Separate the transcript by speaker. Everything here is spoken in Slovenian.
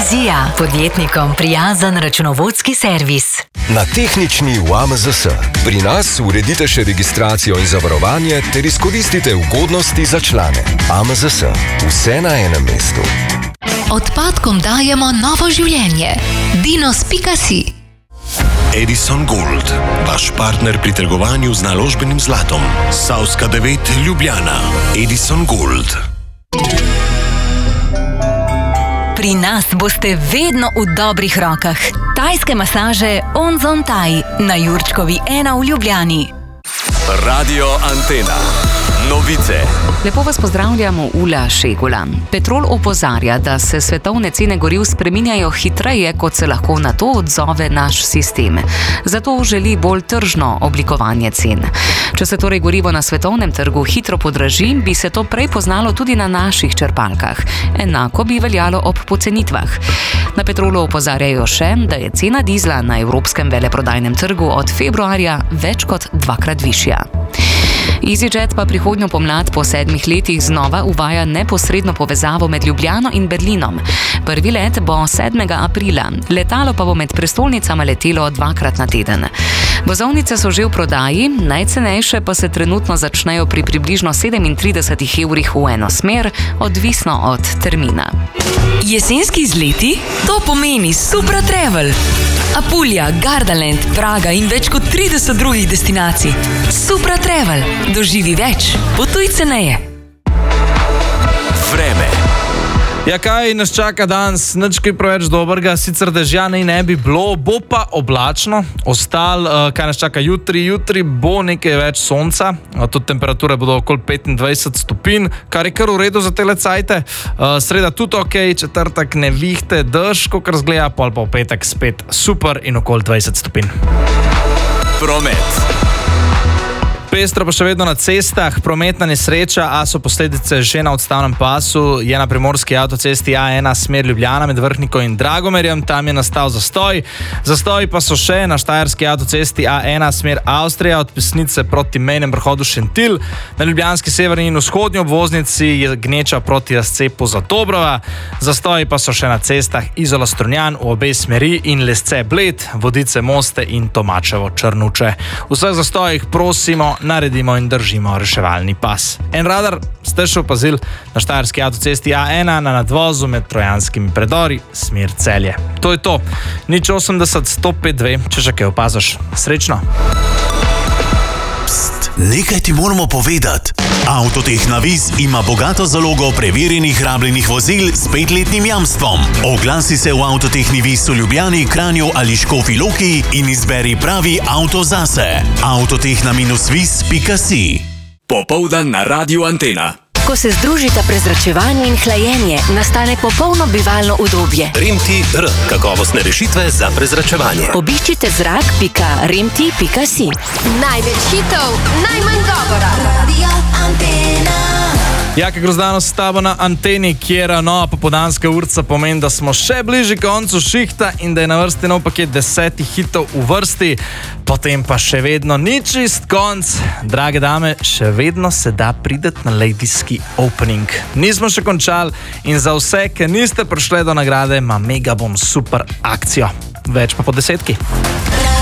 Speaker 1: Vizija. Podjetnikom prijazen računovodski servis.
Speaker 2: Na tehnični v AMZS. Pri nas uredite še registracijo in zavarovanje ter izkoristite ugodnosti za člane. AMZS. Vse na enem mestu.
Speaker 1: Odpadkom dajemo novo življenje. Dinos.si.
Speaker 3: Edison Gold, vaš partner pri trgovanju z naložbenim zlatom. Savska 9, Ljubljana. Edison Gold.
Speaker 1: Pri nas boste vedno v dobrih rokah. Tajske masaže Onzon Thai na Jurčkovi 1 v Ljubljani.
Speaker 4: Radio Antena. Novice.
Speaker 5: Lepo vas pozdravljamo, Ula Šegula. Petrol opozarja, da se svetovne cene goriv spreminjajo hitreje, kot se lahko na to odzove naš sistem. Zato želi bolj tržno oblikovanje cen. Če se torej gorivo na svetovnem trgu hitro podraži, bi se to prej poznalo tudi na naših črpalkah. Enako bi veljalo ob pocenitvah. Na Petrolu opozarjajo še, da je cena dizla na evropskem veleprodajnem trgu od februarja več kot 2-krat višja. EasyJet pa prihodnjo pomlad po 7 letih znova uvaja neposredno povezavo med Ljubljano in Berlinom. Prvi let bo 7. aprila, letalo pa bo med prestolnicama letelo 2-krat na teden. Vozovnice so že v prodaji, najcenejše pa se trenutno začnejo pri približno 37 evrih v eno smer, odvisno od termina.
Speaker 6: Jesenski izleti? To pomeni Supra Travel. Apulja, Gardaland, Praga in več kot 30 drugih destinacij. Supra Travel. Doživi več. Potuj ceneje.
Speaker 4: Vreme.
Speaker 7: Ja, kaj nas čaka danes? Nič kaj preveč dobrega, sicer dežja ne bi bilo, bo pa oblačno. Kaj nas čaka jutri? Jutri bo nekaj več sonca, tudi temperature bodo okoli 25 stopinj, kar je kar v redu za tele cajte. Sreda tudi ok, četrtek nevihte, dež, kakor zgleda, pol pa v petek spet super in okoli 20 stopinj.
Speaker 4: Promet.
Speaker 7: Pestro pa še vedno na cestah, prometna nesreča, a so posledice že na odstavnem pasu, je na primorski avtocesti A1 smer Ljubljana med Vrhniko in Dragomerjem, tam je nastal zastoj. Zastoji pa so še na štajerski avtocesti A1 smer Avstrija od Pesnice proti mejnem prehodu Šentilj, na ljubljanski severni in vzhodnji obvoznici je gneča proti razcepu Zatobrova. Zastoji pa so še na cestah Izola Strunjan v obe smeri in Lesce Bled, Vodice Moste in Tomačevo Črnuče. V vseh zastojih prosimo, naredimo in držimo reševalni pas. En radar ste še opazili na štajerski avtocesti A1 na nadvozu med Trojanskimi predori, smer Celje. To je to. 080 105 2, če še kaj opaziš. Srečno!
Speaker 3: Pst, nekaj ti moramo povedati. Avtotehna Viz ima bogato zalogo preverjenih rabljenih vozil s 5-letnim jamstvom. Oglasi se v Avtotehni Viz v Ljubljani, Kranju ali Škofji Loki in izberi pravi avto zase. Avtotehna-viz.si.
Speaker 4: Popoldan na Radio Antena.
Speaker 6: Ko se združita prezračevanje in hlajenje, nastane popolno bivalno udobje.
Speaker 8: Remti-R. Kakovostne rešitve za prezračevanje.
Speaker 6: Obiščite zrak.remti.si.
Speaker 9: Največ hitov, najmanj govora. Radio Antena.
Speaker 7: Jaka Grozdanost s tabo na anteni, kjer nova popoldanska urca pomeni, da smo še bližje koncu šihta in da je na vrsti nov paket 10 hitov v vrsti, potem pa še vedno ni čist konc. Drage dame, še vedno se da prideti na ladijski opening. Nismo še končali in za vse, ki niste prišli do nagrade, ima mega bom super akcijo. Več pa po 10.